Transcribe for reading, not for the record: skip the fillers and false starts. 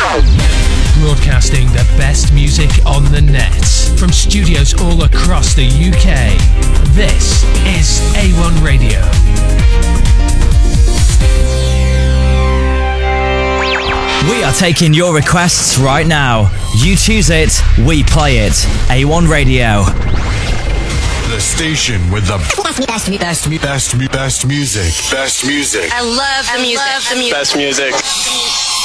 Broadcasting the best music on the net from studios all across the UK. This is A1 Radio. We are taking your requests right now. You choose it, we play it. A1 Radio. The station with the best music. Best music. I love the music. Best music.